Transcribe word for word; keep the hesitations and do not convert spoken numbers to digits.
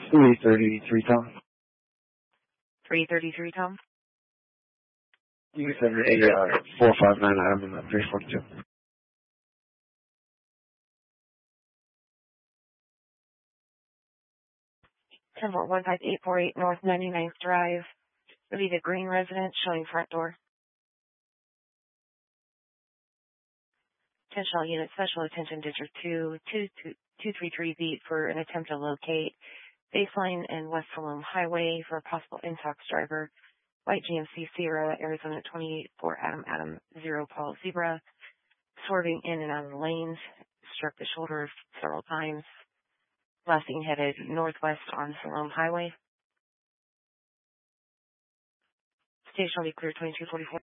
three thirty-three, Tom. three thirty-three, Tom? You can send me a uh, four five nine item in the three forty-two. ten one five eight four eight North ninety-ninth Drive. It'll be the green residence showing front door. Attention all units, special attention District two, two, two, two three three beat for an attempt to locate Baseline and West Salome Highway for a possible intox driver. White G M C Sierra, Arizona twenty-four Adam Adam zero Paul Zebra, swerving in and out of the lanes, struck the shoulder several times. Last seen headed northwest on Salome Highway. Station will be clear twenty-two forty-four.